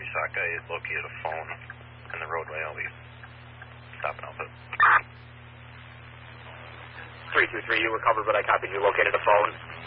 SOC guy located a phone in the roadway. I'll be stopping Alpha. 323, you recovered, but I copied you located a phone.